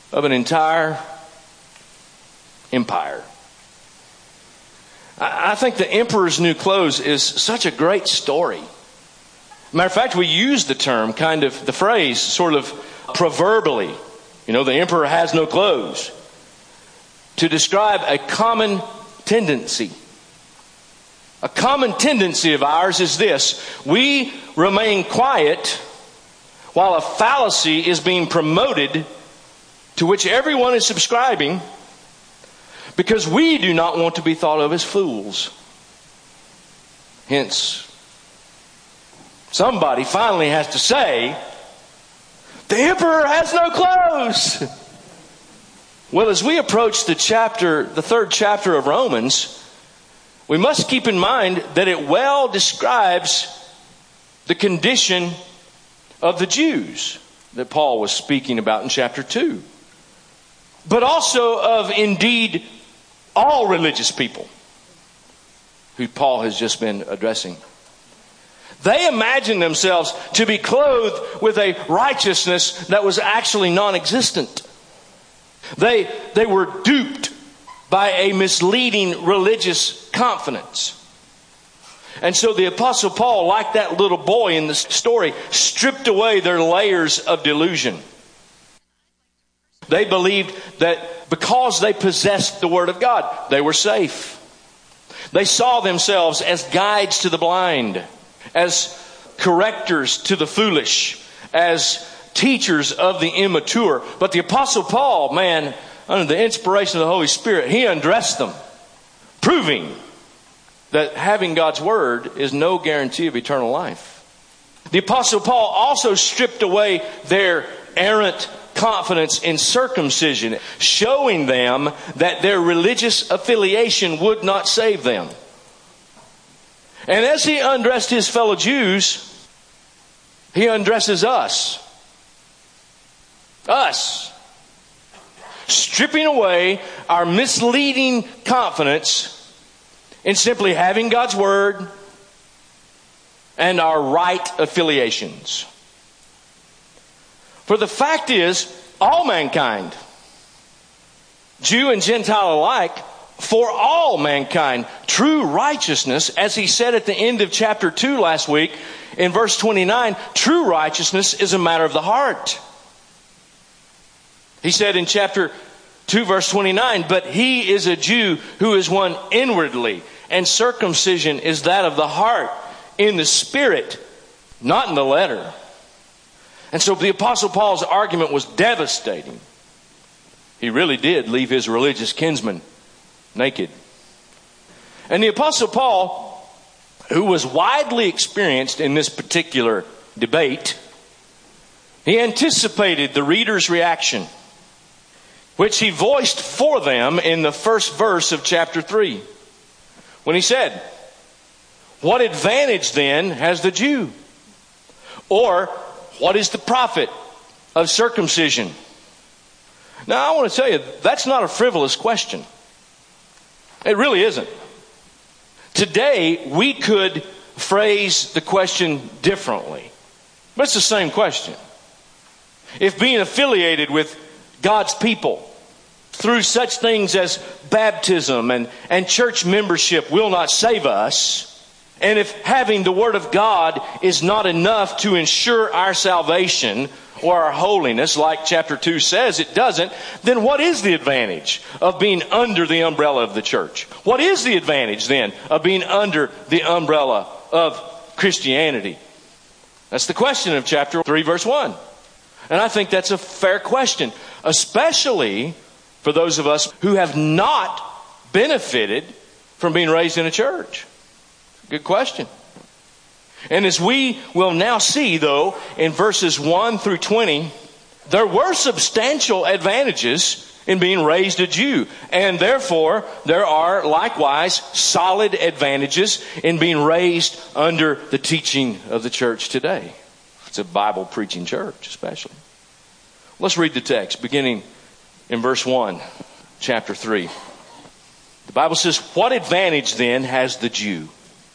of an entire empire. I think The Emperor's New Clothes is such a great story. Matter of fact, we use the term, the phrase, sort of proverbially. The emperor has no clothes, to describe a common tendency. A common tendency of ours is this: we remain quiet while a fallacy is being promoted to which everyone is subscribing, because we do not want to be thought of as fools. Hence, somebody finally has to say, the emperor has no clothes. Well, as we approach the third chapter of Romans, we must keep in mind that it well describes the condition of the Jews that Paul was speaking about in chapter 2. But also of, indeed, all religious people who Paul has just been addressing. They imagined themselves to be clothed with a righteousness that was actually non-existent. They were duped by a misleading religious confidence. And so the Apostle Paul, like that little boy in the story, stripped away their layers of delusion. They believed that because they possessed the Word of God, they were safe. They saw themselves as guides to the blind, as correctors to the foolish, as teachers of the immature. But the Apostle Paul, man, under the inspiration of the Holy Spirit, he undressed them, proving that having God's Word is no guarantee of eternal life. The Apostle Paul also stripped away their errant confidence in circumcision, showing them that their religious affiliation would not save them. And as he undressed his fellow Jews, he undresses us. Us. Stripping away our misleading confidence in simply having God's Word and our right affiliations. For the fact is, all mankind, Jew and Gentile alike, for all mankind, true righteousness, as he said at the end of chapter 2 last week, in verse 29, true righteousness is a matter of the heart. He said in chapter 2 verse 29, but he is a Jew who is one inwardly, and circumcision is that of the heart, in the spirit, not in the letter. And so the Apostle Paul's argument was devastating. He really did leave his religious kinsmen naked. And the Apostle Paul, who was widely experienced in this particular debate, he anticipated the reader's reaction, which he voiced for them in the first verse of chapter 3, when he said, what advantage then has the Jew? Or what is the profit of circumcision? Now, I want to tell you, that's not a frivolous question. It really isn't. Today, we could phrase the question differently, but it's the same question. If being affiliated with God's people through such things as baptism and church membership will not save us, and if having the Word of God is not enough to ensure our salvation or our holiness, like chapter 2 says it doesn't, then what is the advantage of being under the umbrella of the church? What is the advantage then of being under the umbrella of Christianity? That's the question of chapter 3 verse 1. And I think that's a fair question, especially for those of us who have not benefited from being raised in a church. Good question. And as we will now see, though, in verses 1 through 20, there were substantial advantages in being raised a Jew. And therefore, there are likewise solid advantages in being raised under the teaching of the church today. It's a Bible preaching church, especially. Let's read the text, beginning in verse 1, chapter 3. The Bible says, what advantage then has the Jew?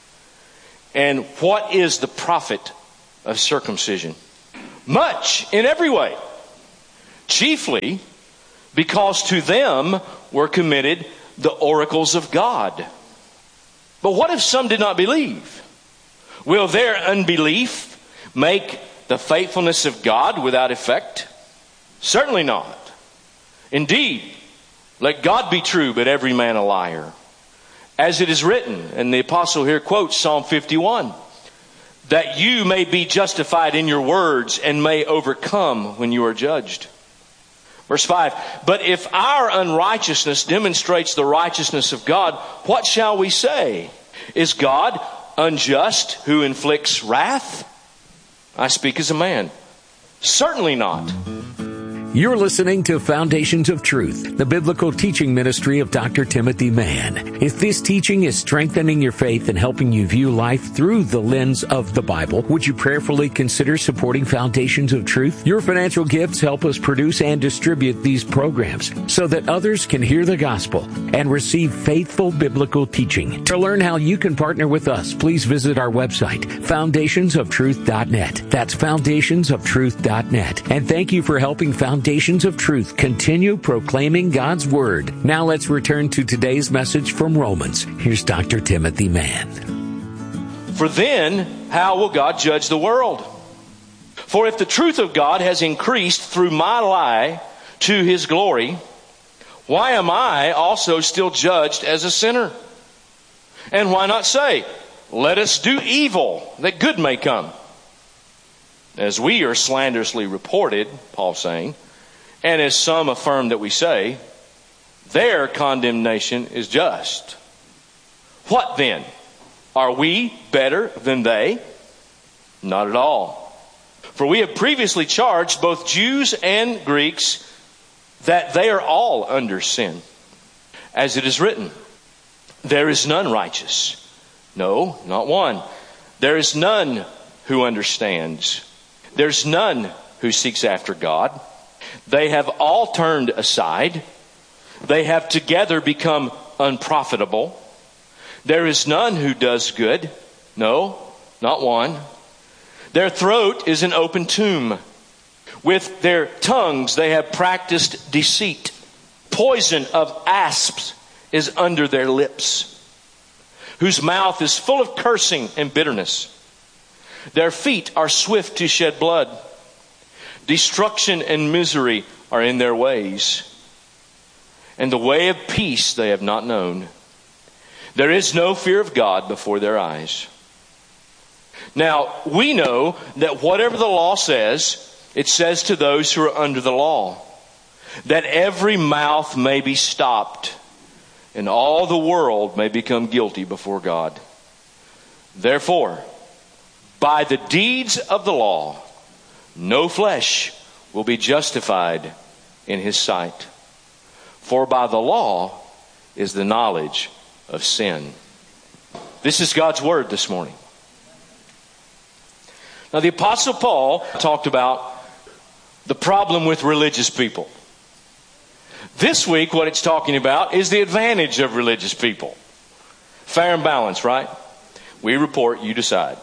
And what is the profit of circumcision? Much in every way. Chiefly because to them were committed the oracles of God. But what if some did not believe? Will their unbelief make the faithfulness of God without effect? Certainly not. Indeed, let God be true, but every man a liar. As it is written, and the apostle here quotes Psalm 51, that you may be justified in your words and may overcome when you are judged. Verse 5, but if our unrighteousness demonstrates the righteousness of God, what shall we say? Is God unjust who inflicts wrath? I speak as a man. Certainly not. You're listening to Foundations of Truth, the biblical teaching ministry of Dr. Timothy Mann. If this teaching is strengthening your faith and helping you view life through the lens of the Bible, would you prayerfully consider supporting Foundations of Truth? Your financial gifts help us produce and distribute these programs so that others can hear the gospel and receive faithful biblical teaching. To learn how you can partner with us, please visit our website, foundationsoftruth.net. That's foundationsoftruth.net. And thank you for helping Foundations of Truth continue proclaiming God's Word. Now let's return to today's message from Romans. Here's Dr. Timothy Mann. For then, how will God judge the world? For if the truth of God has increased through my lie to His glory, why am I also still judged as a sinner? And why not say, let us do evil, that good may come? As we are slanderously reported, Paul's saying, and as some affirm that we say, their condemnation is just. What then? Are we better than they? Not at all. For we have previously charged both Jews and Greeks that they are all under sin. As it is written, there is none righteous. No, not one. There is none who understands. There's none who seeks after God. They have all turned aside. They have together become unprofitable. There is none who does good. No, not one. Their throat is an open tomb. With their tongues they have practiced deceit. Poison of asps is under their lips, whose mouth is full of cursing and bitterness. Their feet are swift to shed blood. Destruction and misery are in their ways, and the way of peace they have not known. There is no fear of God before their eyes. Now, we know that whatever the law says, it says to those who are under the law, that every mouth may be stopped, and all the world may become guilty before God. Therefore, by the deeds of the law, no flesh will be justified in His sight. For by the law is the knowledge of sin. This is God's Word this morning. Now, the Apostle Paul talked about the problem with religious people. This week, what it's talking about is the advantage of religious people. Fair and balanced, right? We report, you decide.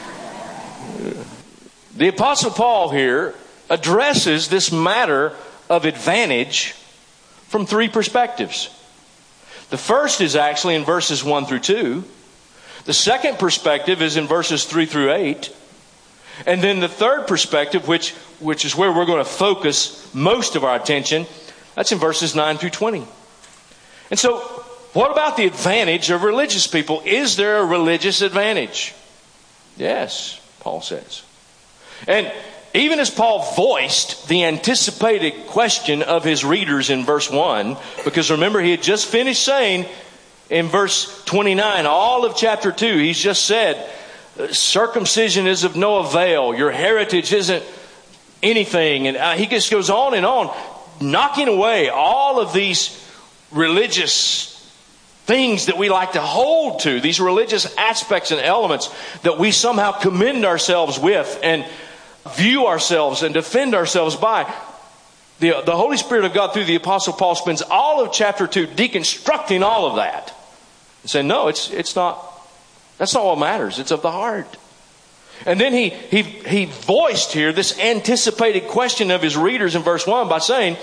The Apostle Paul here addresses this matter of advantage from three perspectives. The first is actually in verses 1 through 2. The second perspective is in verses 3 through 8. And then the third perspective, which is where we're going to focus most of our attention, that's in verses 9 through 20. And so, what about the advantage of religious people? Is there a religious advantage? Yes, Paul says. And even as Paul voiced the anticipated question of his readers in verse 1, because remember he had just finished saying in verse 29, all of chapter 2, he's just said, circumcision is of no avail, your heritage isn't anything. And he just goes on and on, knocking away all of these religious things that we like to hold to, these religious aspects and elements that we somehow commend ourselves with and view ourselves and defend ourselves by. The Holy Spirit of God through the Apostle Paul spends all of chapter 2 deconstructing all of that and saying, no, it's not. That's not what matters. It's of the heart. And then he voiced here this anticipated question of his readers in verse 1 by saying,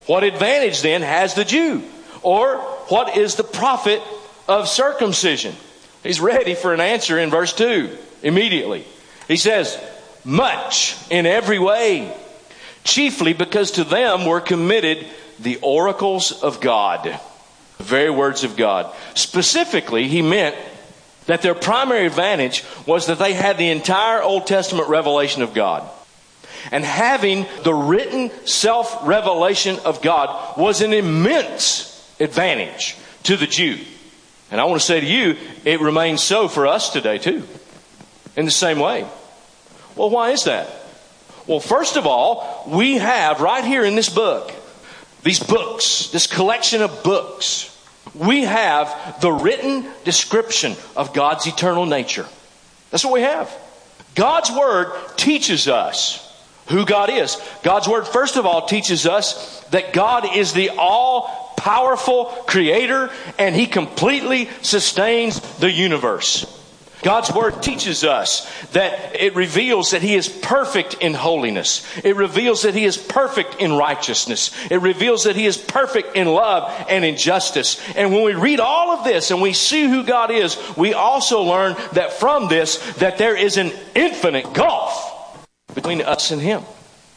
What advantage then has the Jew? Or what is the profit of circumcision? He's ready for an answer in verse 2 immediately. He says, much in every way, chiefly because to them were committed the oracles of God, the very words of God. Specifically, he meant that their primary advantage was that they had the entire Old Testament revelation of God. And having the written self-revelation of God was an immense advantage to the Jew. And I want to say to you, it remains so for us today too, in the same way. Well, why is that? Well, first of all, we have right here in this book, these books, this collection of books, we have the written description of God's eternal nature. That's what we have. God's Word teaches us who God is. God's Word, first of all, teaches us that God is the all-powerful Creator, and He completely sustains the universe. God's Word teaches us that it reveals that He is perfect in holiness. It reveals that He is perfect in righteousness. It reveals that He is perfect in love and in justice. And when we read all of this and we see who God is, we also learn that from this, that there is an infinite gulf between us and Him.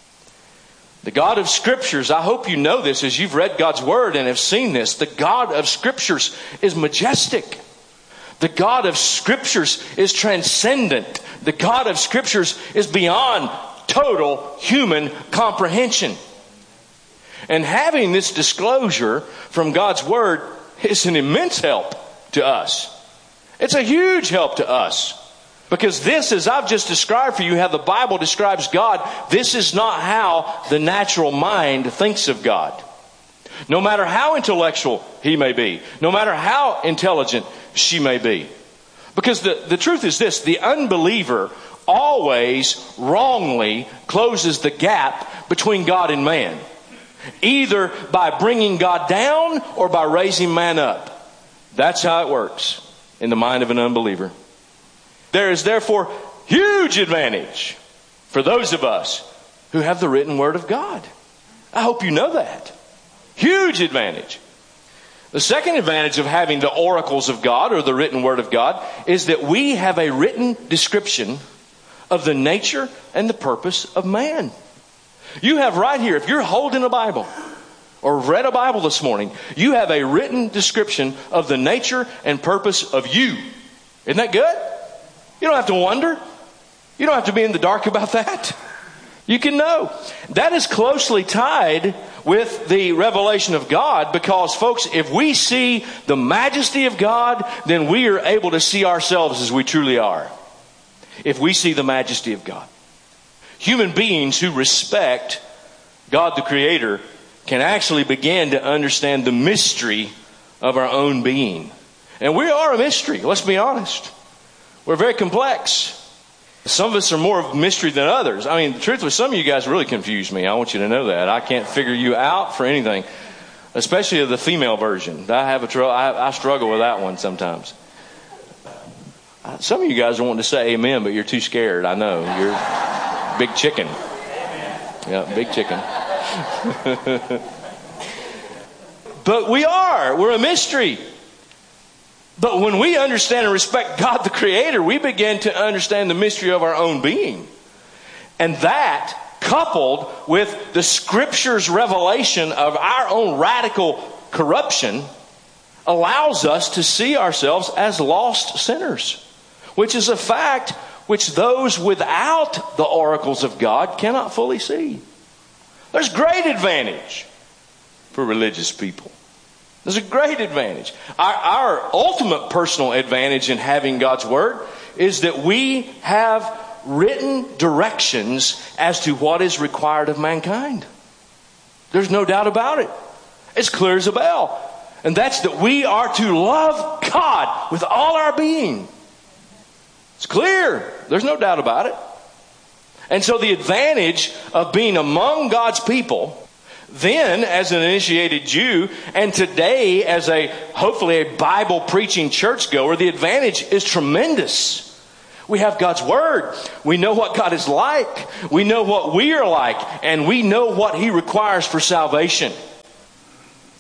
The God of Scriptures, I hope you know this as you've read God's Word and have seen this, the God of Scriptures is majestic. The God of Scriptures is transcendent. The God of Scriptures is beyond total human comprehension. And having this disclosure from God's Word is an immense help to us. It's a huge help to us. Because this, as I've just described for you, how the Bible describes God, this is not how the natural mind thinks of God. No matter how intellectual he may be, no matter how intelligent she may be. Because the truth is this, the unbeliever always wrongly closes the gap between God and man. Either by bringing God down or by raising man up. That's how it works in the mind of an unbeliever. There is therefore huge advantage for those of us who have the written Word of God. I hope you know that. Huge advantage. The second advantage of having the oracles of God or the written Word of God is that we have a written description of the nature and the purpose of man. You have right here, if you're holding a Bible or read a Bible this morning, you have a written description of the nature and purpose of you. Isn't that good? You don't have to wonder. You don't have to be in the dark about that. You can know. That is closely tied with the revelation of God because, folks, if we see the majesty of God, then we are able to see ourselves as we truly are. If we see the majesty of God. Human beings who respect God the Creator can actually begin to understand the mystery of our own being. And we are a mystery, let's be honest. We're very complex. Some of us are more of a mystery than others. I mean, truthfully, some of you guys really confuse me. I want you to know that. I can't figure you out for anything, especially of the female version. I struggle with that one sometimes. Some of you guys are wanting to say amen, but you're too scared. I know. You're big chicken. Yeah, big chicken. But we're a mystery. But when we understand and respect God the Creator, we begin to understand the mystery of our own being. And that, coupled with the Scripture's revelation of our own radical corruption, allows us to see ourselves as lost sinners, which is a fact which those without the oracles of God cannot fully see. There's great advantage for religious people. There's a great advantage. Our ultimate personal advantage in having God's Word is that we have written directions as to what is required of mankind. There's no doubt about it. It's clear as a bell. And that's that we are to love God with all our being. It's clear. There's no doubt about it. And so the advantage of being among God's people, then as an initiated Jew, and today as hopefully a Bible preaching churchgoer, the advantage is tremendous. We have God's Word. We know what God is like. We know what we are like. And we know what He requires for salvation.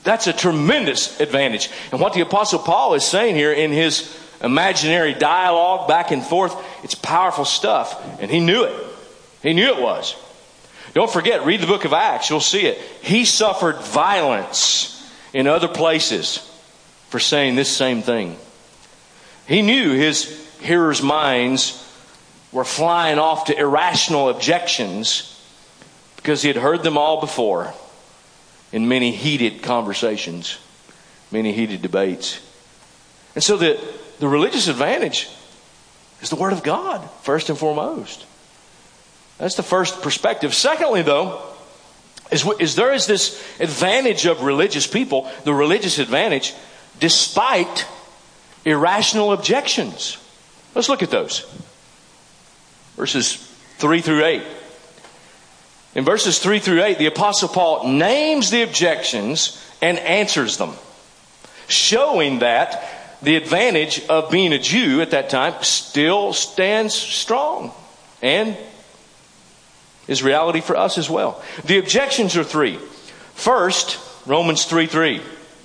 That's a tremendous advantage. And what the Apostle Paul is saying here in his imaginary dialogue back and forth, it's powerful stuff. And he knew it. He knew it was. Don't forget, read the book of Acts. You'll see it. He suffered violence in other places for saying this same thing. He knew his hearers' minds were flying off to irrational objections because he had heard them all before in many heated conversations, many heated debates. And so the religious advantage is the Word of God, first and foremost. That's the first perspective. Secondly, though, is there is this advantage of religious people, the religious advantage, despite irrational objections. Let's look at those. Verses 3 through 8. In verses 3 through 8, the Apostle Paul names the objections and answers them, showing that the advantage of being a Jew at that time still stands strong and is reality for us as well. The objections are three. First, Romans 3:3.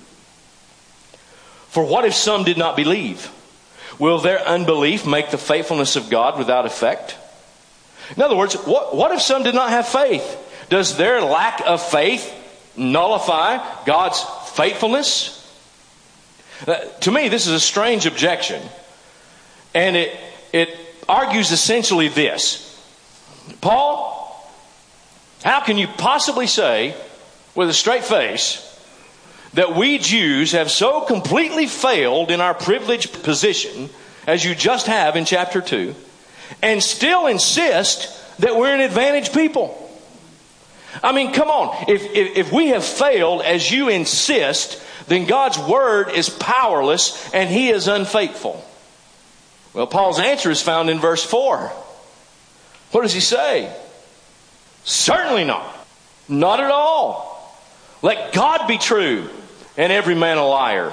For what if some did not believe? Will their unbelief make the faithfulness of God without effect? In other words, what if some did not have faith? Does their lack of faith nullify God's faithfulness? To me, this is a strange objection. And it argues essentially this. Paul, how can you possibly say with a straight face that we Jews have so completely failed in our privileged position, as you just have in chapter 2, and still insist that we're an advantaged people? I mean, come on. If we have failed as you insist, then God's word is powerless and He is unfaithful. Well, Paul's answer is found in verse 4. What does he say? Certainly not. Not at all. Let God be true and every man a liar.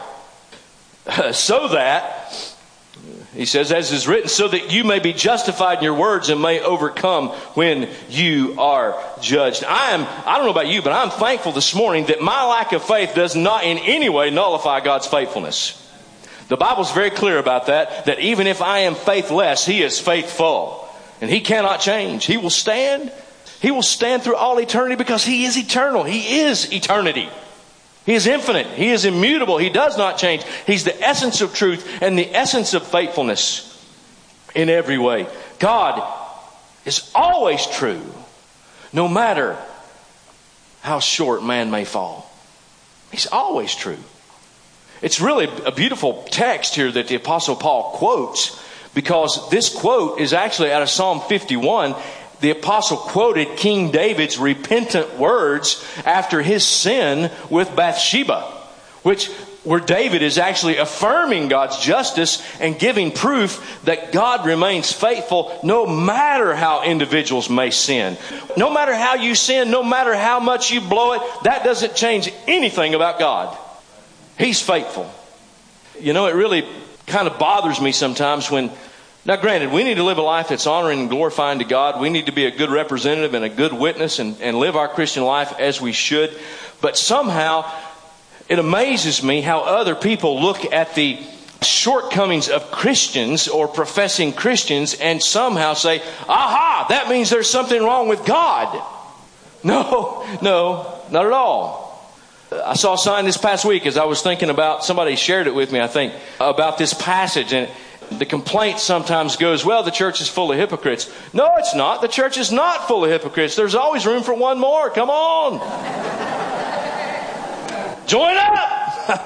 So that, he says, as is written, so that you may be justified in your words and may overcome when you are judged. I don't know about you, but I'm thankful this morning that my lack of faith does not in any way nullify God's faithfulness. The Bible's very clear about that even if I am faithless, He is faithful. And He cannot change. He will stand. He will stand through all eternity because He is eternal. He is eternity. He is infinite. He is immutable. He does not change. He's the essence of truth and the essence of faithfulness in every way. God is always true, no matter how short man may fall. He's always true. It's really a beautiful text here that the Apostle Paul quotes, because this quote is actually out of Psalm 51. The apostle quoted King David's repentant words after his sin with Bathsheba, where David is actually affirming God's justice and giving proof that God remains faithful no matter how individuals may sin. No matter how you sin, no matter how much you blow it, that doesn't change anything about God. He's faithful. You know, it really kind of bothers me sometimes when, now granted, we need to live a life that's honoring and glorifying to God. We need to be a good representative and a good witness and live our Christian life as we should. But somehow it amazes me how other people look at the shortcomings of Christians or professing Christians and somehow say, aha, that means there's something wrong with God. No, not at all. I saw a sign this past week as I was thinking about, somebody shared it with me, I think, about this passage. And the complaint sometimes goes, well, the church is full of hypocrites. No, it's not. The church is not full of hypocrites. There's always room for one more. Come on. Join up.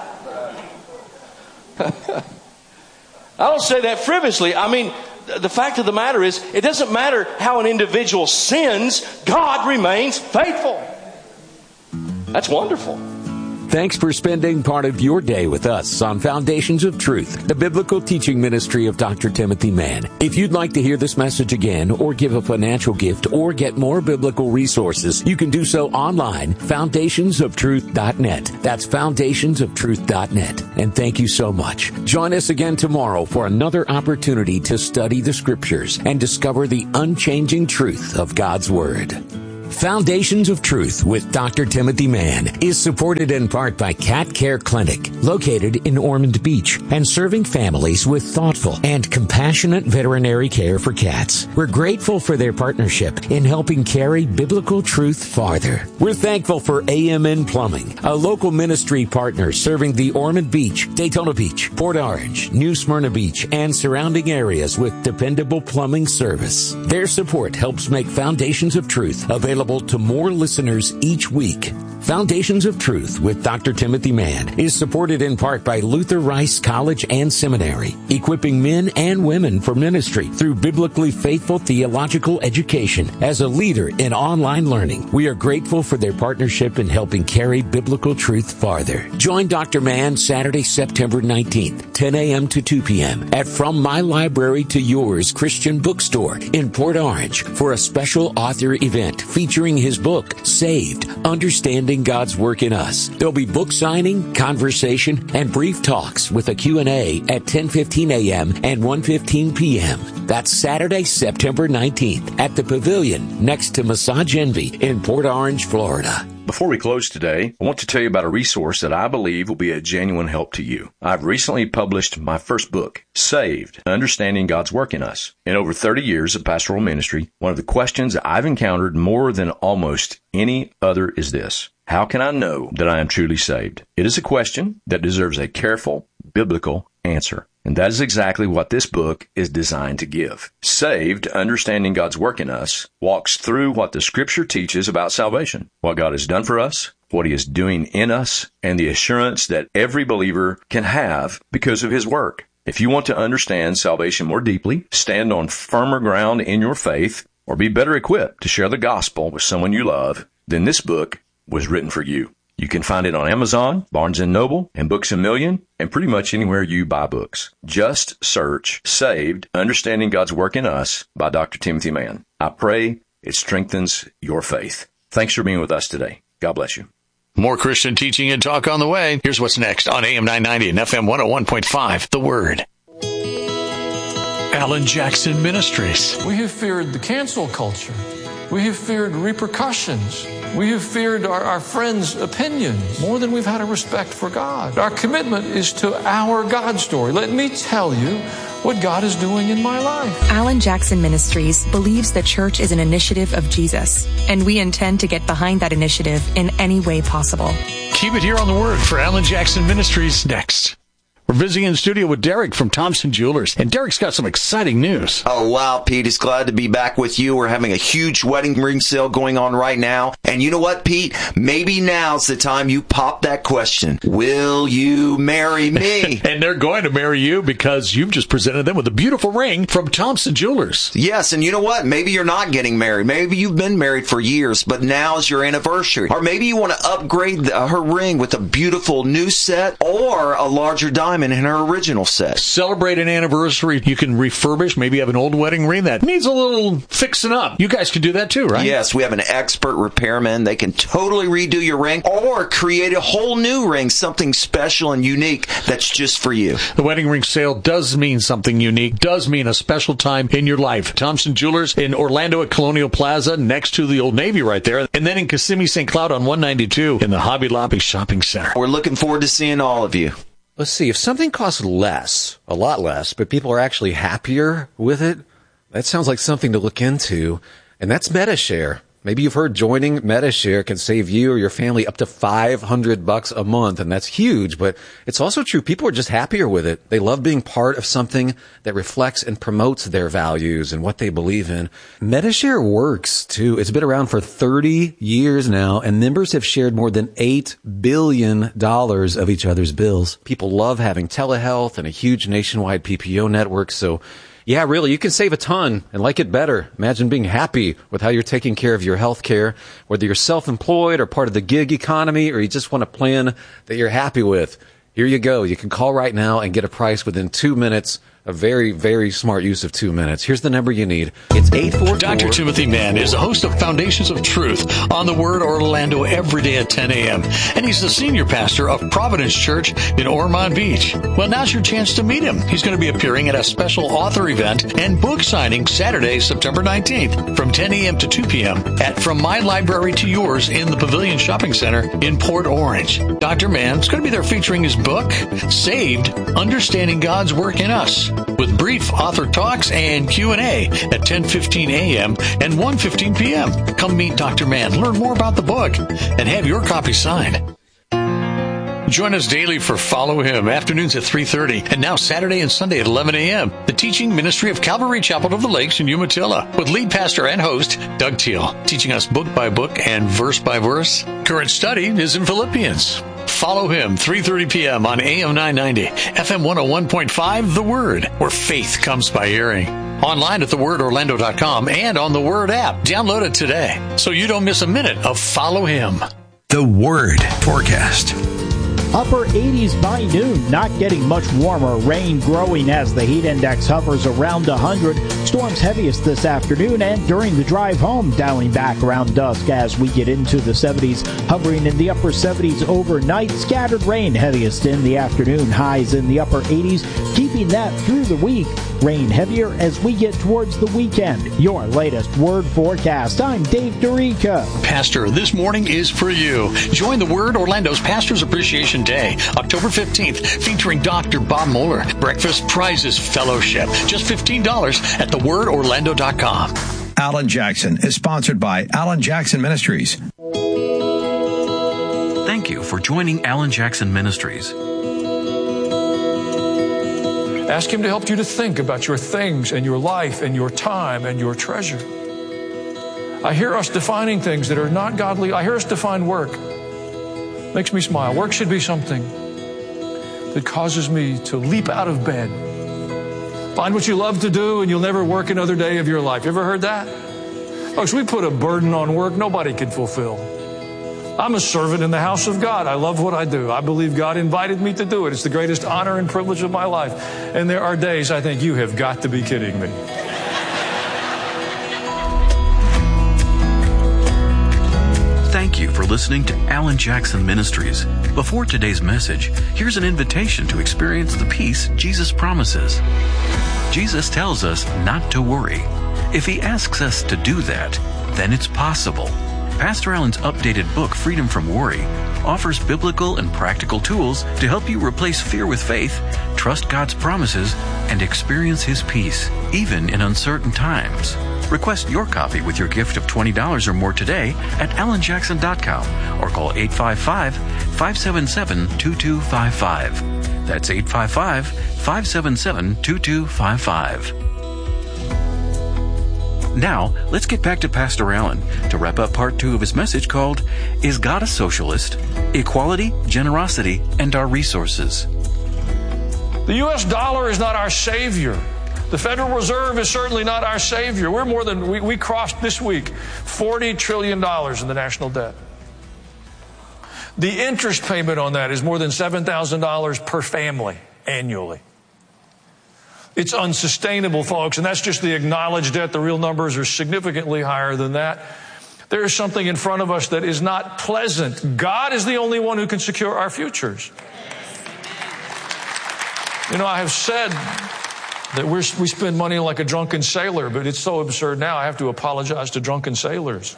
I don't say that frivolously. I mean, the fact of the matter is, it doesn't matter how an individual sins, God remains faithful. That's wonderful. Thanks for spending part of your day with us on Foundations of Truth, the biblical teaching ministry of Dr. Timothy Mann. If you'd like to hear this message again or give a financial gift or get more biblical resources, you can do so online, foundationsoftruth.net. That's foundationsoftruth.net. And thank you so much. Join us again tomorrow for another opportunity to study the Scriptures and discover the unchanging truth of God's Word. Foundations of Truth with Dr. Timothy Mann is supported in part by Cat Care Clinic, located in Ormond Beach and serving families with thoughtful and compassionate veterinary care for cats. We're grateful for their partnership in helping carry biblical truth farther. We're thankful for AMN Plumbing, a local ministry partner serving the Ormond Beach, Daytona Beach, Port Orange, New Smyrna Beach, and surrounding areas with dependable plumbing service. Their support helps make Foundations of Truth available to more listeners each week. Foundations of Truth with Dr. Timothy Mann is supported in part by Luther Rice College and Seminary, equipping men and women for ministry through biblically faithful theological education. As a leader in online learning, we are grateful for their partnership in helping carry biblical truth farther. Join Dr. Mann Saturday, September 19th, 10 a.m. to 2 p.m. at From My Library to Yours Christian Bookstore in Port Orange for a special author event featuring his book, Saved, Understanding God's Work in Us. There'll be book signing, conversation, and brief talks with a Q&A at 10:15 a.m. and 1:15 p.m. That's Saturday, September 19th at the Pavilion next to Massage Envy in Port Orange, Florida. Before we close today, I want to tell you about a resource that I believe will be a genuine help to you. I've recently published my first book, Saved, Understanding God's Work in Us. In over 30 years of pastoral ministry, one of the questions I've encountered more than almost any other is this: how can I know that I am truly saved? It is a question that deserves a careful, biblical answer. And that is exactly what this book is designed to give. Saved, Understanding God's Work in Us walks through what the Scripture teaches about salvation, what God has done for us, what He is doing in us, and the assurance that every believer can have because of His work. If you want to understand salvation more deeply, stand on firmer ground in your faith, or be better equipped to share the gospel with someone you love, then this book was written for you. You can find it on Amazon, Barnes & Noble, and Books A Million, and pretty much anywhere you buy books. Just search Saved, Understanding God's Work in Us by Dr. Timothy Mann. I pray it strengthens your faith. Thanks for being with us today. God bless you. More Christian teaching and talk on the way. Here's what's next on AM 990 and FM 101.5, The Word. Alan Jackson Ministries. We have feared the cancel culture. We have feared repercussions. We have feared our friends' opinions more than we've had a respect for God. Our commitment is to our God story. Let me tell you what God is doing in my life. Alan Jackson Ministries believes the church is an initiative of Jesus, and we intend to get behind that initiative in any way possible. Keep it here on The Word for Alan Jackson Ministries next. We're visiting in the studio with Derek from Thompson Jewelers, and Derek's got some exciting news. Oh, wow, Pete. It's glad to be back with you. We're having a huge wedding ring sale going on right now. And you know what, Pete? Maybe now's the time you pop that question. Will you marry me? And they're going to marry you because you've just presented them with a beautiful ring from Thompson Jewelers. Yes, and you know what? Maybe you're not getting married. Maybe you've been married for years, but now's your anniversary. Or maybe you want to upgrade her ring with a beautiful new set or a larger diamond in her original set. Celebrate an anniversary. You can refurbish, maybe have an old wedding ring that needs a little fixing up. You guys can do that too, right? Yes, we have an expert repairman. They can totally redo your ring or create a whole new ring, something special and unique that's just for you. The wedding ring sale does mean something unique, does mean a special time in your life. Thompson Jewelers in Orlando at Colonial Plaza, next to the Old Navy right there, and then in Kissimmee, St. Cloud on 192 in the Hobby Lobby Shopping Center. We're looking forward to seeing all of you. Let's see, if something costs less, a lot less, but people are actually happier with it, that sounds like something to look into, and that's MediShare. Maybe you've heard joining MediShare can save you or your family up to $500 a month, and that's huge, but it's also true. People are just happier with it. They love being part of something that reflects and promotes their values and what they believe in. MediShare works, too. It's been around for 30 years now, and members have shared more than $8 billion of each other's bills. People love having telehealth and a huge nationwide PPO network, so yeah, really, you can save a ton and like it better. Imagine being happy with how you're taking care of your health care, whether you're self-employed or part of the gig economy, or you just want a plan that you're happy with. Here you go. You can call right now and get a price within 2 minutes A very, very smart use of 2 minutes. Here's the number you need. It's 844. Dr. Timothy Mann is the host of Foundations of Truth on the Word Orlando every day at 10 a.m. And he's the senior pastor of Providence Church in Ormond Beach. Well, now's your chance to meet him. He's going to be appearing at a special author event and book signing Saturday, September 19th from 10 a.m. to 2 p.m. at From My Library to Yours in the Pavilion Shopping Center in Port Orange. Dr. Mann's going to be there featuring his book, Saved, Understanding God's Work in Us, with brief author talks and Q&A at 10:15 a.m. and 1:15 p.m. Come meet Dr. Mann, learn more about the book, and have your copy signed. Join us daily for Follow Him, afternoons at 3:30, and now Saturday and Sunday at 11 a.m. The teaching ministry of Calvary Chapel of the Lakes in Umatilla, with lead pastor and host Doug Teal, teaching us book by book and verse by verse. Current study is in Philippians. Follow Him, 3:30 p.m. on AM 990, FM 101.5, The Word, where faith comes by hearing. Online at thewordorlando.com and on the Word app. Download it today so you don't miss a minute of Follow Him. The Word forecast. Upper 80s by noon, not getting much warmer. Rain growing as the heat index hovers around 100. Storms heaviest this afternoon and during the drive home, dialing back around dusk as we get into the 70s, hovering in the upper 70s overnight. Scattered rain heaviest in the afternoon, highs in the upper 80s, keeping that through the week. Rain heavier as we get towards the weekend. Your latest Word forecast. I'm Dave Dorico. Pastor, this morning is for you. Join the Word Orlando's Pastors Appreciation Day, October 15th, featuring Dr. Bob Moeller. Breakfast prizes fellowship. Just $15 at thewordorlando.com. Alan Jackson is sponsored by Alan Jackson Ministries. Thank you for joining Alan Jackson Ministries. Ask Him to help you to think about your things and your life and your time and your treasure. I hear us defining things that are not godly. I hear us define work. Makes me smile. Work should be something that causes me to leap out of bed. Find what you love to do and you'll never work another day of your life. You ever heard that? Folks, we put a burden on work nobody can fulfill. I'm a servant in the house of God. I love what I do. I believe God invited me to do it. It's the greatest honor and privilege of my life. And there are days I think, you have got to be kidding me. Thank you for listening to Alan Jackson Ministries. Before today's message, here's an invitation to experience the peace Jesus promises. Jesus tells us not to worry. If He asks us to do that, then it's possible. Pastor Alan's updated book, Freedom from Worry, offers biblical and practical tools to help you replace fear with faith, trust God's promises, and experience His peace, even in uncertain times. Request your copy with your gift of $20 or more today at alanjackson.com or call 855-577-2255. That's 855-577-2255. Now, let's get back to Pastor Allen to wrap up part 2 of his message called, Is God a Socialist? Equality, Generosity, and Our Resources. The U.S. dollar is not our savior. The Federal Reserve is certainly not our savior. We crossed this week $40 trillion in the national debt. The interest payment on that is more than $7,000 per family annually. It's unsustainable, folks, and that's just the acknowledged debt. The real numbers are significantly higher than that. There is something in front of us that is not pleasant. God is the only one who can secure our futures. You know, I have said that we spend money like a drunken sailor, but it's so absurd now I have to apologize to drunken sailors.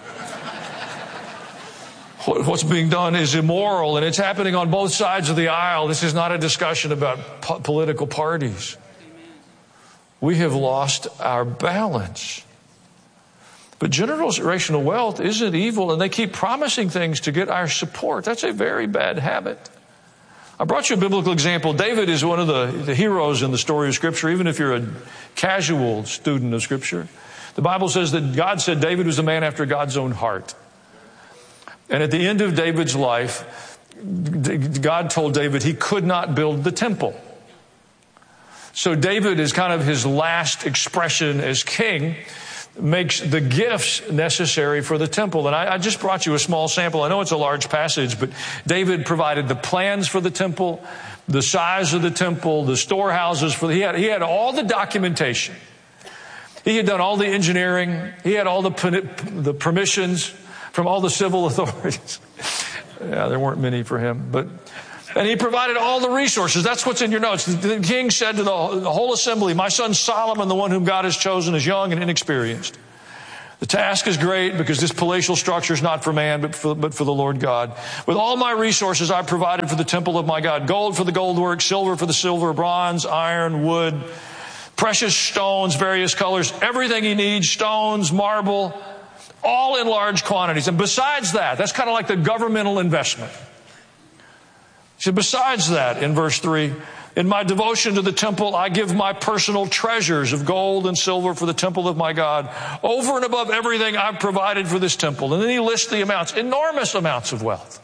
What's being done is immoral, and it's happening on both sides of the aisle. This is not a discussion about political parties. We have lost our balance. But generational wealth isn't evil, and they keep promising things to get our support. That's a very bad habit. I brought you a biblical example. David is one of the heroes in the story of Scripture, even if you're a casual student of Scripture. The Bible says that God said David was a man after God's own heart. And at the end of David's life, God told David he could not build the temple. So David is kind of his last expression as king. makes the gifts necessary for the temple. And I just brought you a small sample. I know it's a large passage, but David provided the plans for the temple, the size of the temple, the storehouses he had all the documentation. He had done all the engineering. He had all the permissions from all the civil authorities. Yeah, there weren't many for him, and he provided all the resources. That's what's in your notes. The king said to the whole assembly, my son Solomon, the one whom God has chosen, is young and inexperienced. The task is great because this palatial structure is not for man, but for the Lord God. With all my resources, I provided for the temple of my God. Gold for the gold work, silver for the silver, bronze, iron, wood, precious stones, various colors, everything he needs, stones, marble, all in large quantities. And besides that, that's kind of like the governmental investment. He said, besides that, in verse 3, in my devotion to the temple, I give my personal treasures of gold and silver for the temple of my God, over and above everything I've provided for this temple. And then he lists the amounts, enormous amounts of wealth.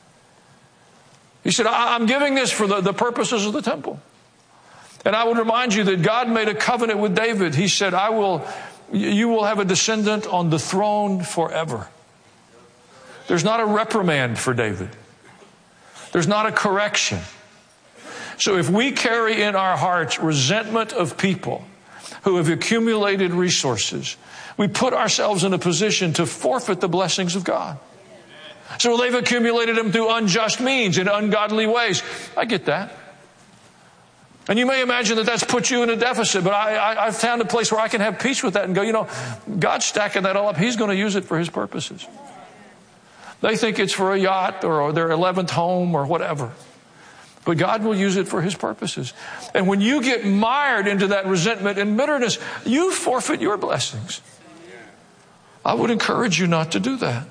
He said, I'm giving this for the purposes of the temple. And I would remind you that God made a covenant with David. He said, you will have a descendant on the throne forever. There's not a reprimand for David. There's not a correction. So if we carry in our hearts resentment of people who have accumulated resources, we put ourselves in a position to forfeit the blessings of God. So they've accumulated them through unjust means, in ungodly ways. I get that. And you may imagine that that's put you in a deficit, but I've found a place where I can have peace with that and go, God's stacking that all up. He's going to use it for His purposes. They think it's for a yacht or their 11th home or whatever. But God will use it for His purposes. And when you get mired into that resentment and bitterness, you forfeit your blessings. I would encourage you not to do that.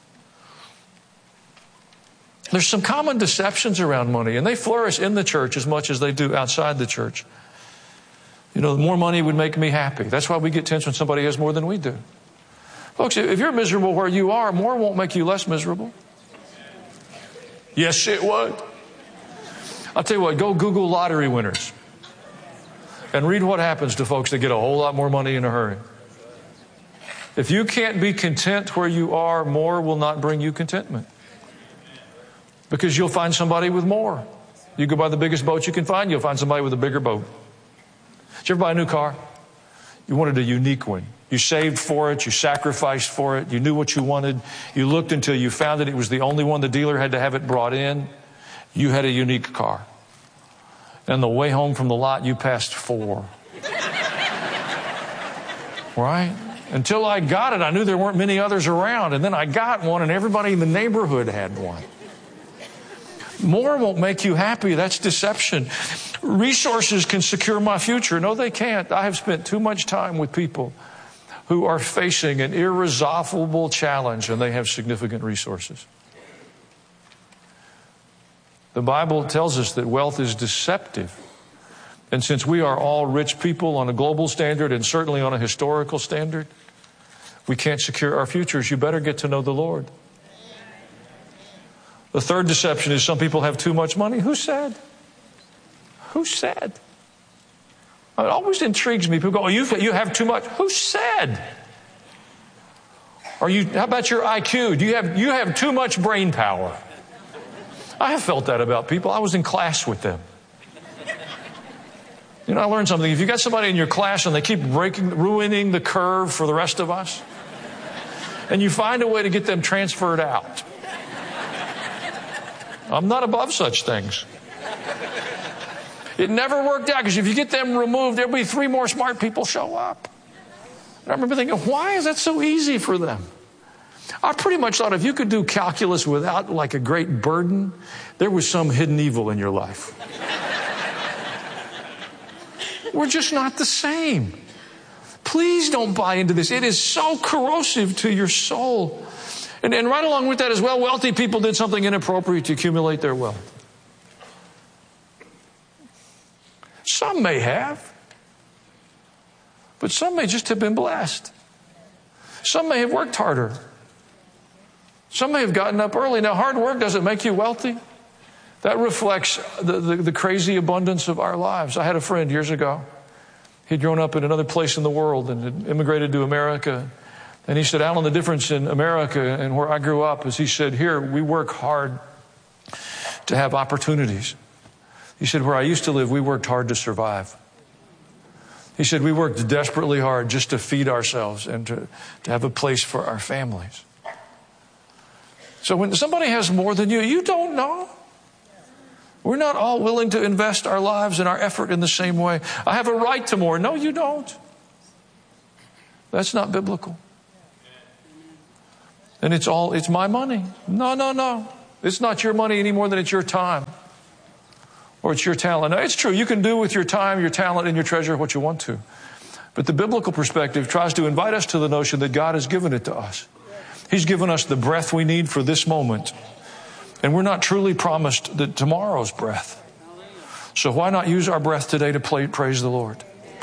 There's some common deceptions around money, and they flourish in the church as much as they do outside the church. More money would make me happy. That's why we get tense when somebody has more than we do. Folks, if you're miserable where you are, more won't make you less miserable. Yes, it would. I'll tell you what, go Google lottery winners and read what happens to folks that get a whole lot more money in a hurry. If you can't be content where you are, more will not bring you contentment. Because you'll find somebody with more. You go buy the biggest boat you can find, you'll find somebody with a bigger boat. Did you ever buy a new car? You wanted a unique one. You saved for it, you sacrificed for it, you knew what you wanted. You looked until you found it was the only one. The dealer had to have it brought in. You had a unique car. And the way home from the lot, you passed 4. Right? Until I got it, I knew there weren't many others around. And then I got one, and everybody in the neighborhood had one. More won't make you happy. That's deception. Resources can secure my future. No, they can't. I have spent too much time with people who are facing an irresolvable challenge, and they have significant resources. The Bible tells us that wealth is deceptive. And since we are all rich people on a global standard and certainly on a historical standard, we can't secure our futures. You better get to know the Lord. The third deception is some people have too much money. Who said? Who said? It always intrigues me. People go, you have too much. Who said? How about your IQ? You have too much brain power. I have felt that about people. I was in class with them. I learned something. If you got somebody in your class and they keep ruining the curve for the rest of us, and you find a way to get them transferred out. I'm not above such things. It never worked out because if you get them removed, there'll be 3 more smart people show up. And I remember thinking, why is that so easy for them? I pretty much thought if you could do calculus without like a great burden, there was some hidden evil in your life. We're just not the same. Please don't buy into this. It is so corrosive to your soul. And right along with that as well, wealthy people did something inappropriate to accumulate their wealth. Some may have. But some may just have been blessed. Some may have worked harder. Some may have gotten up early. Now, hard work doesn't make you wealthy. That reflects the crazy abundance of our lives. I had a friend years ago. He'd grown up in another place in the world and had immigrated to America. And he said, Alan, the difference in America and where I grew up is, he said, here we work hard to have opportunities. He said, where I used to live, we worked hard to survive. He said, we worked desperately hard just to feed ourselves and to have a place for our families. So when somebody has more than you don't know. We're not all willing to invest our lives and our effort in the same way. I have a right to more. No, you don't. That's not biblical. And it's my money. No. It's not your money any more than it's your time. Or it's your talent. Now, it's true. You can do with your time, your talent, and your treasure what you want to. But the biblical perspective tries to invite us to the notion that God has given it to us. He's given us the breath we need for this moment. And we're not truly promised that tomorrow's breath. So why not use our breath today to praise the Lord?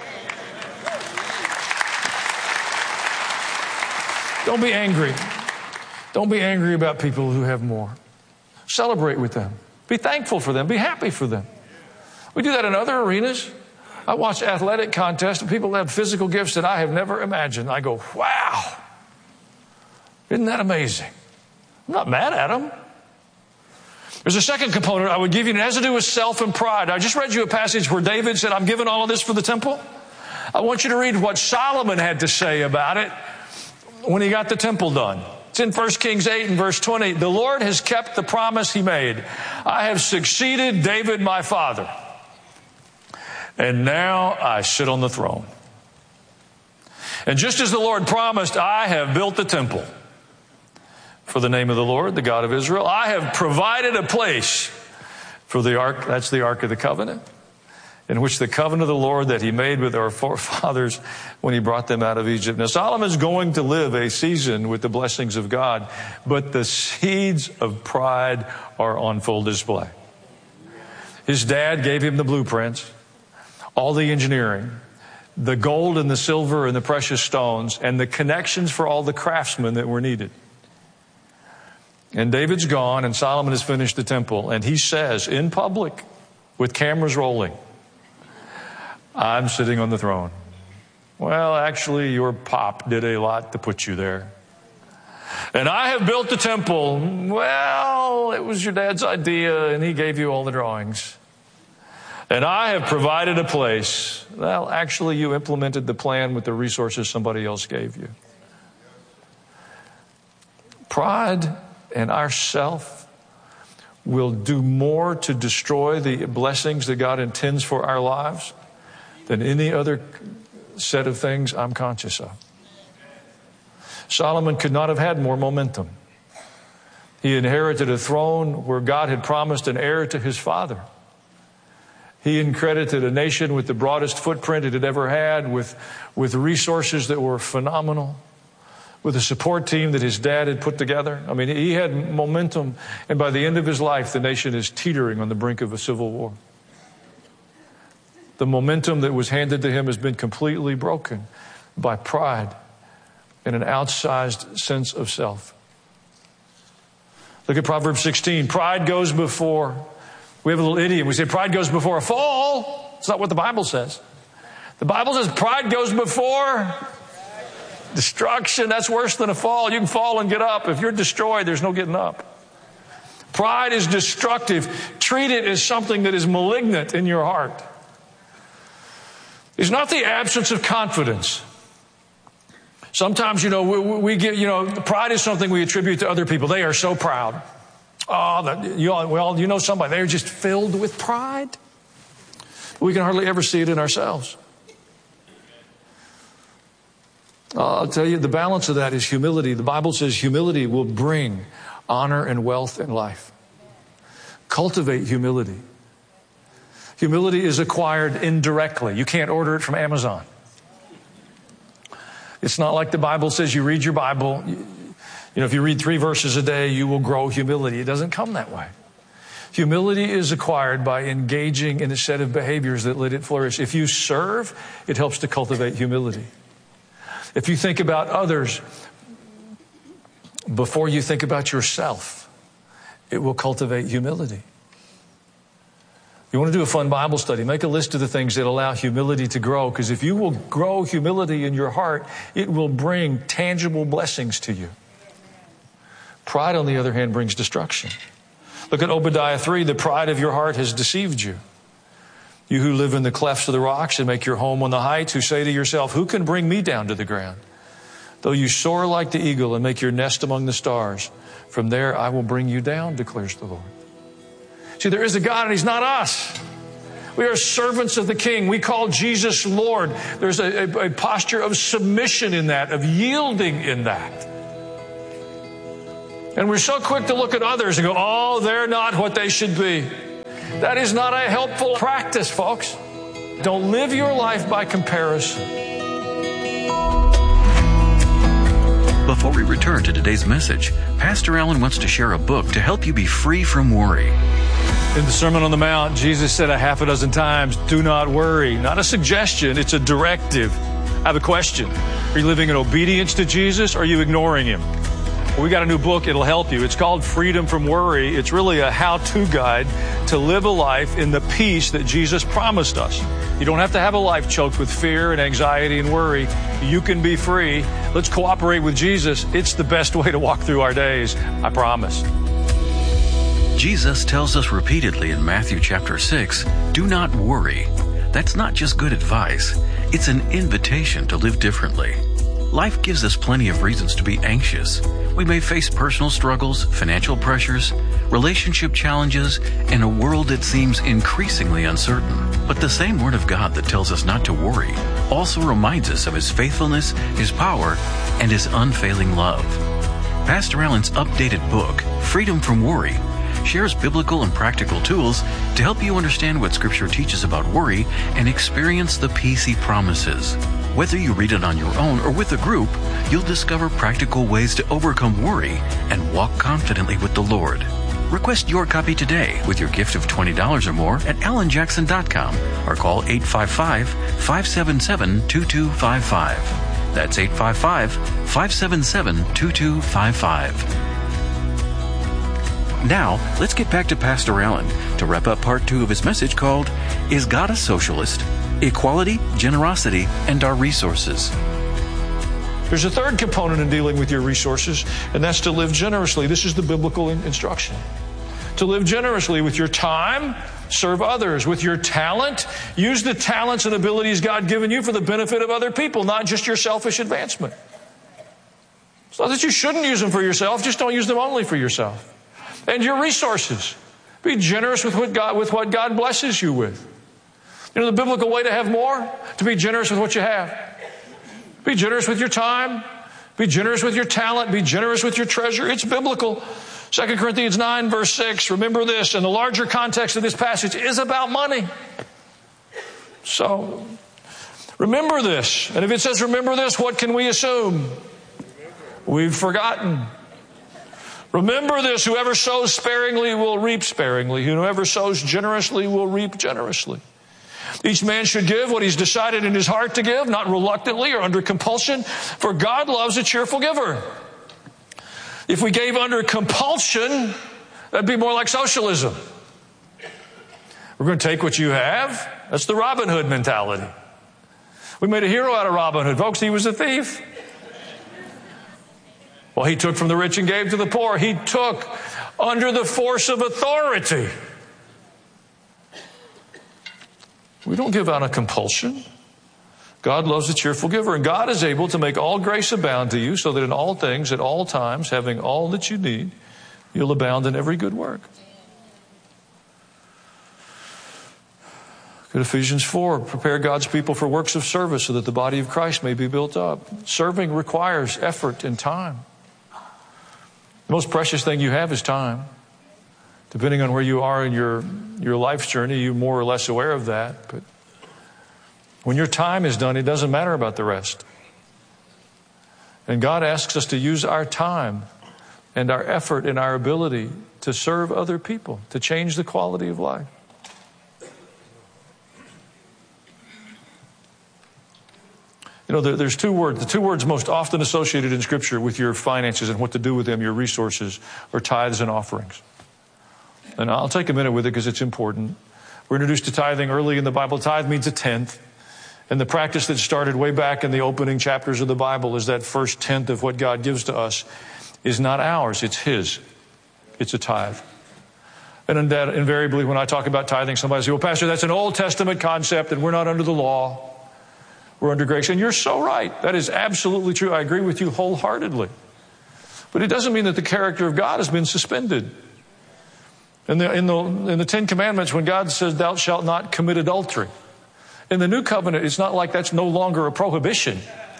Don't be angry. Don't be angry about people who have more. Celebrate with them. Be thankful for them. Be happy for them. We do that in other arenas. I watch athletic contests and people have physical gifts that I have never imagined. I go, wow. Isn't that amazing? I'm not mad at them. There's a second component I would give you, and it has to do with self and pride. I just read you a passage where David said, I'm giving all of this for the temple. I want you to read what Solomon had to say about it when he got the temple done. It's in 1 Kings 8 and verse 20. The Lord has kept the promise he made. I have succeeded David my father, and now I sit on the throne. And just as the Lord promised, I have built the temple for the name of the Lord, the God of Israel. I have provided a place for the ark, that's the Ark of the Covenant, in which the covenant of the Lord that he made with our forefathers when he brought them out of Egypt. Now, Solomon's going to live a season with the blessings of God, but the seeds of pride are on full display. His dad gave him the blueprints, all the engineering, the gold and the silver and the precious stones, and the connections for all the craftsmen that were needed. And David's gone, and Solomon has finished the temple. And he says in public, with cameras rolling, I'm sitting on the throne. Well, actually, your pop did a lot to put you there. And I have built the temple. Well, it was your dad's idea, and he gave you all the drawings. And I have provided a place. Well, actually, you implemented the plan with the resources somebody else gave you. Pride and our self will do more to destroy the blessings that God intends for our lives than any other set of things I'm conscious of. Solomon could not have had more momentum. He inherited a throne where God had promised an heir to his father. He inherited a nation with the broadest footprint it had ever had, with resources that were phenomenal, with a support team that his dad had put together. I mean, he had momentum, and by the end of his life, the nation is teetering on the brink of a civil war. The momentum that was handed to him has been completely broken by pride and an outsized sense of self. Look at Proverbs 16. Pride goes before, we have a little idiom. We say pride goes before a fall. It's not what the Bible says. The Bible says pride goes before destruction. That's worse than a fall. You can fall and get up. If you're destroyed, there's no getting up. Pride is destructive. Treat it as something that is malignant in your heart. It's not the absence of confidence. Sometimes, we get, pride is something we attribute to other people. They are so proud. You know somebody, they're just filled with pride. We can hardly ever see it in ourselves. I'll tell you, the balance of that is humility. The Bible says humility will bring honor and wealth in life. Cultivate humility. Humility is acquired indirectly. You can't order it from Amazon. It's not like the Bible says you read your Bible. If you read 3 verses a day, you will grow humility. It doesn't come that way. Humility is acquired by engaging in a set of behaviors that let it flourish. If you serve, it helps to cultivate humility. If you think about others before you think about yourself, it will cultivate humility. You want to do a fun Bible study, make a list of the things that allow humility to grow, because if you will grow humility in your heart, it will bring tangible blessings to you. Pride, on the other hand, brings destruction. Look at Obadiah 3. The pride of your heart has deceived you. You who live in the clefts of the rocks and make your home on the heights, who say to yourself, who can bring me down to the ground? Though you soar like the eagle and make your nest among the stars, from there I will bring you down, declares the Lord. See, there is a God and He's not us. We are servants of the King. We call Jesus Lord. There's a posture of submission in that, of yielding in that. And we're so quick to look at others and go, oh, they're not what they should be. That is not a helpful practice, folks. Don't live your life by comparison. Before we return to today's message, Pastor Allen wants to share a book to help you be free from worry. In the Sermon on the Mount, Jesus said a half a dozen times, do not worry. Not a suggestion, it's a directive. I have a question. Are you living in obedience to Jesus or are you ignoring Him? Well, we got a new book, it'll help you. It's called Freedom from Worry. It's really a how-to guide to live a life in the peace that Jesus promised us. You don't have to have a life choked with fear and anxiety and worry. You can be free. Let's cooperate with Jesus. It's the best way to walk through our days, I promise. Jesus tells us repeatedly in Matthew chapter 6, do not worry. That's not just good advice. It's an invitation to live differently. Life gives us plenty of reasons to be anxious. We may face personal struggles, financial pressures, relationship challenges, and a world that seems increasingly uncertain. But the same Word of God that tells us not to worry also reminds us of His faithfulness, His power, and His unfailing love. Pastor Allen's updated book, Freedom from Worry, shares biblical and practical tools to help you understand what Scripture teaches about worry and experience the peace He promises. Whether you read it on your own or with a group, you'll discover practical ways to overcome worry and walk confidently with the Lord. Request your copy today with your gift of $20 or more at AlanJackson.com or call 855-577-2255. That's 855-577-2255. Now, let's get back to Pastor Allen to wrap up part 2 of his message called, Is God a Socialist? Equality, Generosity, and Our Resources. There's a third component in dealing with your resources, and that's to live generously. This is the biblical instruction. To live generously with your time, serve others. With your talent, use the talents and abilities God given you for the benefit of other people, not just your selfish advancement. It's not that you shouldn't use them for yourself, just don't use them only for yourself. And your resources. Be generous with what God blesses you with. You know the biblical way to have more? To be generous with what you have. Be generous with your time. Be generous with your talent. Be generous with your treasure. It's biblical. 2 Corinthians 9, verse 6. Remember this, and the larger context of this passage is about money. So, remember this. And if it says remember this, what can we assume? We've forgotten. Remember this, whoever sows sparingly will reap sparingly. Whoever sows generously will reap generously. Each man should give what he's decided in his heart to give, not reluctantly or under compulsion, for God loves a cheerful giver. If we gave under compulsion, that'd be more like socialism. We're going to take what you have. That's the Robin Hood mentality. We made a hero out of Robin Hood. Folks, he was a thief. Well, he took from the rich and gave to the poor. He took under the force of authority. We don't give out of compulsion. God loves a cheerful giver, and God is able to make all grace abound to you so that in all things, at all times, having all that you need, you'll abound in every good work. Look at Ephesians 4. Prepare God's people for works of service so that the body of Christ may be built up. Serving requires effort and time. The most precious thing you have is time. Depending on where you are in your life's journey, you're more or less aware of that. But when your time is done, it doesn't matter about the rest. And God asks us to use our time and our effort and our ability to serve other people, to change the quality of life. You know, there's two words. The two words most often associated in Scripture with your finances and what to do with them, your resources, are tithes and offerings. And I'll take a minute with it because it's important. We're introduced to tithing early in the Bible. Tithe means a tenth. And the practice that started way back in the opening chapters of the Bible is that first tenth of what God gives to us is not ours, it's His. It's a tithe. And that invariably when I talk about tithing, somebody says, well, Pastor, that's an Old Testament concept and we're not under the law. We're under grace. And you're so right. That is absolutely true. I agree with you wholeheartedly. But it doesn't mean that the character of God has been suspended. In the Ten Commandments, when God says, thou shalt not commit adultery, in the New Covenant, it's not like that's no longer a prohibition.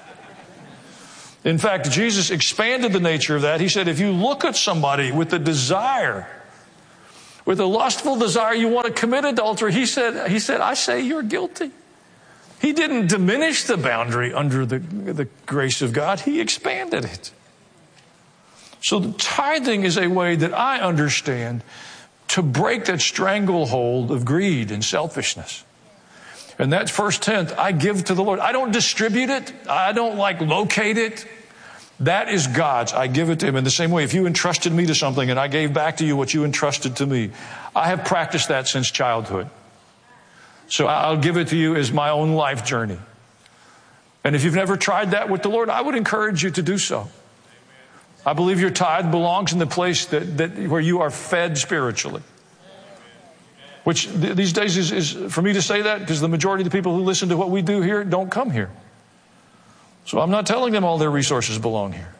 In fact, Jesus expanded the nature of that. He said, if you look at somebody with a desire, with a lustful desire, you want to commit adultery, he said, I say you're guilty. He didn't diminish the boundary under the grace of God. He expanded it. So the tithing is a way that I understand to break that stranglehold of greed and selfishness. And that first tenth I give to the Lord. I don't distribute it. I don't locate it. That is God's. I give it to Him. In the same way, if you entrusted me to something and I gave back to you what you entrusted to me, I have practiced that since childhood. So I'll give it to you as my own life journey. And if you've never tried that with the Lord, I would encourage you to do so. I believe your tithe belongs in the place where you are fed spiritually. Which these days is for me to say that because the majority of the people who listen to what we do here don't come here. So I'm not telling them all their resources belong here.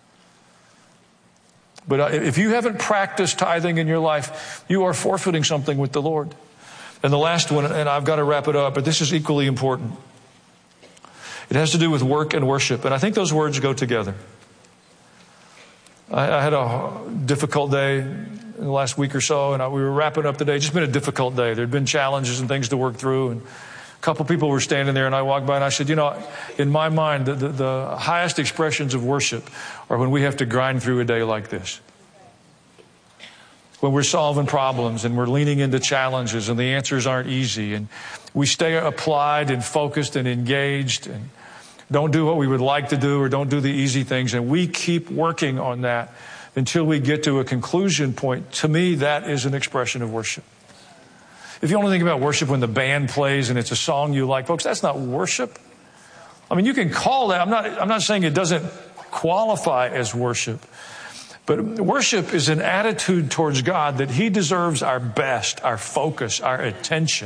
But if you haven't practiced tithing in your life, you are forfeiting something with the Lord. And the last one, and I've got to wrap it up, but this is equally important. It has to do with work and worship. And I think those words go together. I had a difficult day in the last week or so, and we were wrapping up the day. It's just been a difficult day. There had been challenges and things to work through, and a couple people were standing there, and I walked by and I said, in my mind, the highest expressions of worship are when we have to grind through a day like this. When we're solving problems and we're leaning into challenges and the answers aren't easy, and we stay applied and focused and engaged and don't do what we would like to do or don't do the easy things, and we keep working on that until we get to a conclusion point. To me, that is an expression of worship. If you only think about worship when the band plays and it's a song you like, folks, that's not worship. I mean, you can call that. I'm not saying it doesn't qualify as worship. But worship is an attitude towards God that He deserves our best, our focus, our attention.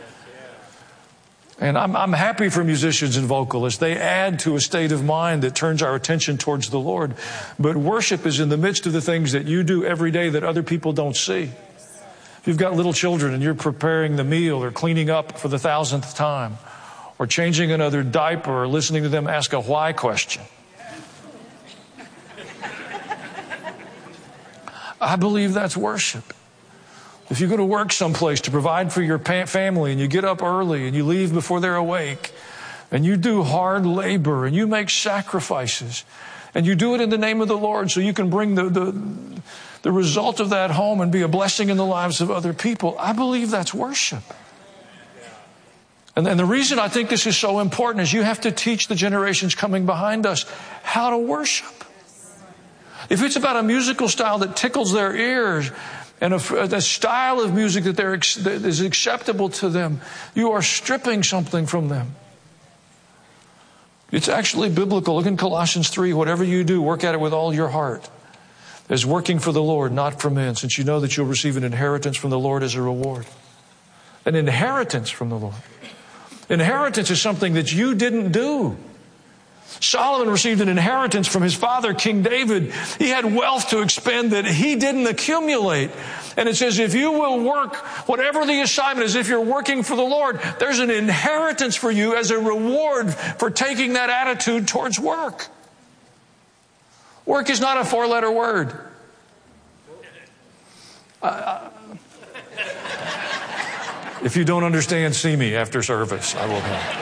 And I'm happy for musicians and vocalists. They add to a state of mind that turns our attention towards the Lord. But worship is in the midst of the things that you do every day that other people don't see. If you've got little children and you're preparing the meal or cleaning up for the 1,000th time or changing another diaper or listening to them ask a why question, I believe that's worship. If you go to work someplace to provide for your family and you get up early and you leave before they're awake and you do hard labor and you make sacrifices and you do it in the name of the Lord so you can bring the result of that home and be a blessing in the lives of other people, I believe that's worship. And the reason I think this is so important is you have to teach the generations coming behind us how to worship. If it's about a musical style that tickles their ears and a style of music that is acceptable to them, you are stripping something from them. It's actually biblical. Look in Colossians 3. Whatever you do, work at it with all your heart, as working for the Lord, not for men, since you know that you'll receive an inheritance from the Lord as a reward. An inheritance from the Lord. Inheritance is something that you didn't do. Solomon received an inheritance from his father, King David. He had wealth to expend that he didn't accumulate. And it says, if you will work, whatever the assignment is, if you're working for the Lord, there's an inheritance for you as a reward for taking that attitude towards work. Work is not a 4-letter word. If you don't understand, see me after service. I will help.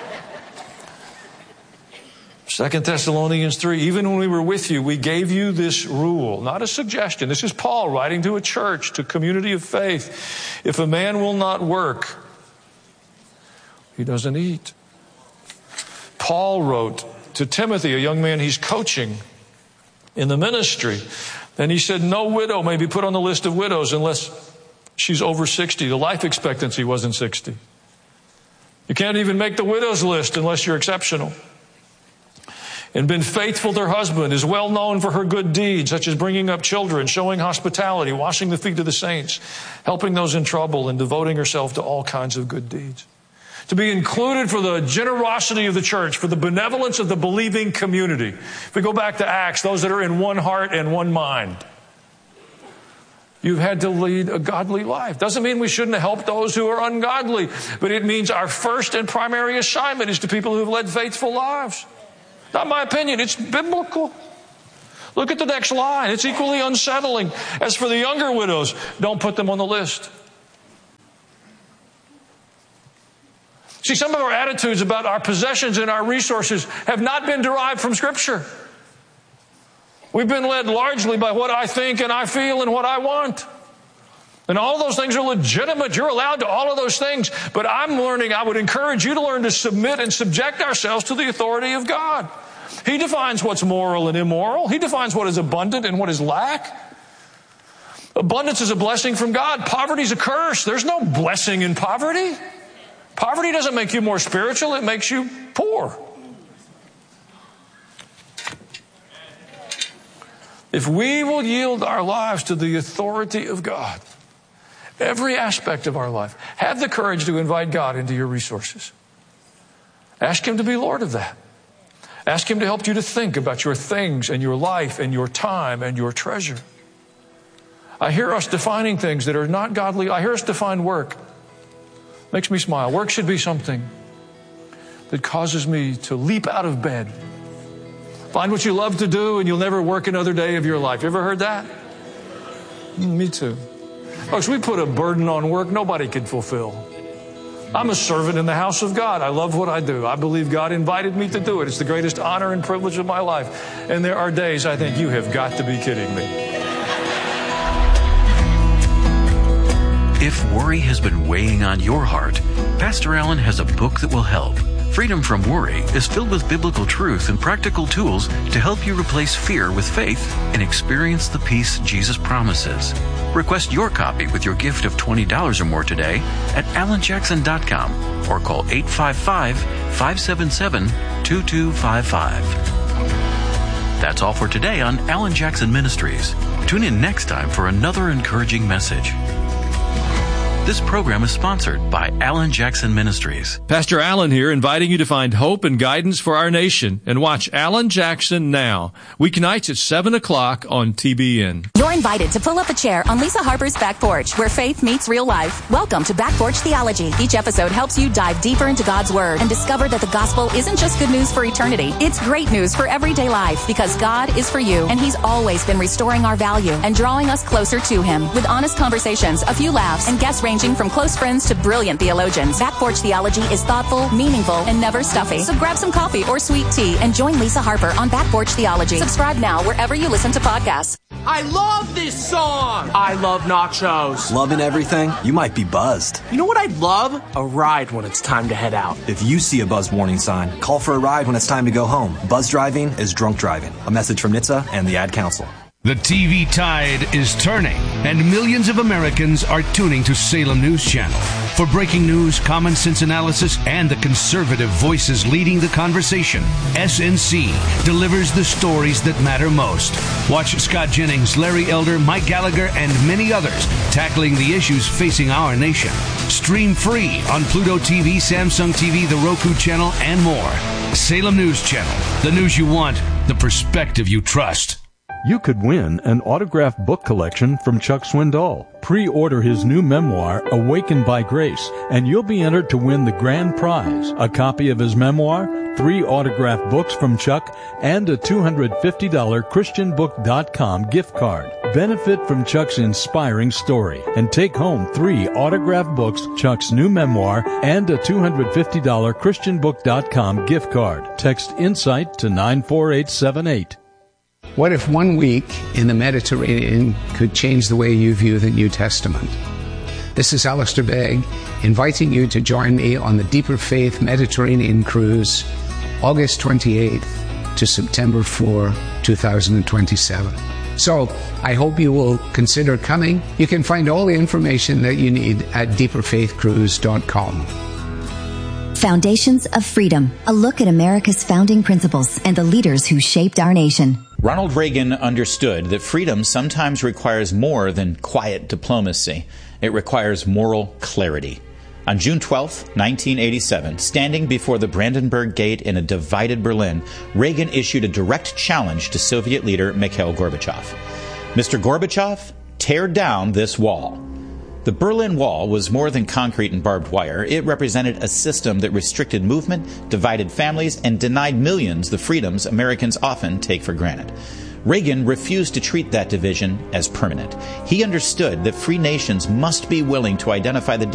2 Thessalonians 3, even when we were with you, we gave you this rule, not a suggestion. This is Paul writing to a church, to a community of faith. If a man will not work, he doesn't eat. Paul wrote to Timothy, a young man he's coaching in the ministry, and he said, no widow may be put on the list of widows unless She's over 60. The life expectancy wasn't 60. You can't even make the widow's list unless you're exceptional. And been faithful to her husband, is well known for her good deeds, such as bringing up children, showing hospitality, washing the feet of the saints, helping those in trouble, and devoting herself to all kinds of good deeds. To be included for the generosity of the church, for the benevolence of the believing community. If we go back to Acts, those that are in one heart and one mind. You've had to lead a godly life. Doesn't mean we shouldn't help those who are ungodly, but it means our first and primary assignment is to people who have led faithful lives. Not my opinion, it's biblical. Look at the next line. It's equally unsettling. As for the younger widows, don't put them on the list. See, some of our attitudes about our possessions and our resources have not been derived from Scripture. We've been led largely by what I think and I feel and what I want. And all those things are legitimate. You're allowed to all of those things. But I'm learning, I would encourage you to learn to submit and subject ourselves to the authority of God. He defines what's moral and immoral. He defines what is abundant and what is lack. Abundance is a blessing from God. Poverty is a curse. There's no blessing in poverty. Poverty doesn't make you more spiritual. It makes you poor. If we will yield our lives to the authority of God, every aspect of our life, have the courage to invite God into your resources. Ask Him to be Lord of that. Ask Him to help you to think about your things and your life and your time and your treasure. I hear us defining things that are not godly. I hear us define work. Makes me smile. Work should be something that causes me to leap out of bed. Find what you love to do and you'll never work another day of your life. You ever heard that? Me too. Folks, we put a burden on work nobody can fulfill. I'm a servant in the house of God. I love what I do. I believe God invited me to do it. It's the greatest honor and privilege of my life. And there are days I think you have got to be kidding me. If worry has been weighing on your heart, Pastor Allen has a book that will help. Freedom from Worry is filled with biblical truth and practical tools to help you replace fear with faith and experience the peace Jesus promises. Request your copy with your gift of $20 or more today at alanjackson.com or call 855-577-2255. That's all for today on Alan Jackson Ministries. Tune in next time for another encouraging message. This program is sponsored by Alan Jackson Ministries. Pastor Allen here, inviting you to find hope and guidance for our nation and watch Alan Jackson Now, weeknights at 7 o'clock on TBN. You're invited to pull up a chair on Lisa Harper's Back Porch, where faith meets real life. Welcome to Back Porch Theology. Each episode helps you dive deeper into God's Word and discover that the gospel isn't just good news for eternity. It's great news for everyday life because God is for you, and He's always been restoring our value and drawing us closer to Him with honest conversations, a few laughs, and guests ranging from close friends to brilliant theologians. Back Porch Theology is thoughtful, meaningful, and never stuffy. So grab some coffee or sweet tea and join Lisa Harper on Back Porch Theology. Subscribe now wherever you listen to podcasts. I love this song! I love nachos. Loving everything? You might be buzzed. You know what I'd love? A ride when it's time to head out. If you see a buzz warning sign, call for a ride when it's time to go home. Buzz driving is drunk driving. A message from NHTSA and the Ad Council. The TV tide is turning, and millions of Americans are tuning to Salem News Channel for breaking news, common sense analysis, and the conservative voices leading the conversation. SNC delivers the stories that matter most. Watch Scott Jennings, Larry Elder, Mike Gallagher, and many others tackling the issues facing our nation. Stream free on Pluto TV, Samsung TV, the Roku channel, and more. Salem News Channel, the news you want, the perspective you trust. You could win an autographed book collection from Chuck Swindoll. Pre-order his new memoir, Awakened by Grace, and you'll be entered to win the grand prize, a copy of his memoir, 3 autographed books from Chuck, and a $250 ChristianBook.com gift card. Benefit from Chuck's inspiring story and take home 3 autographed books, Chuck's new memoir, and a $250 ChristianBook.com gift card. Text INSIGHT to 94878. What if 1 week in the Mediterranean could change the way you view the New Testament? This is Alistair Begg, inviting you to join me on the Deeper Faith Mediterranean Cruise, August 28th to September 4, 2027. So I hope you will consider coming. You can find all the information that you need at deeperfaithcruise.com. Foundations of Freedom, a look at America's founding principles and the leaders who shaped our nation. Ronald Reagan understood that freedom sometimes requires more than quiet diplomacy. It requires moral clarity. On June 12, 1987, standing before the Brandenburg Gate in a divided Berlin, Reagan issued a direct challenge to Soviet leader Mikhail Gorbachev. Mr. Gorbachev, tear down this wall. The Berlin Wall was more than concrete and barbed wire. It represented a system that restricted movement, divided families, and denied millions the freedoms Americans often take for granted. Reagan refused to treat that division as permanent. He understood that free nations must be willing to identify the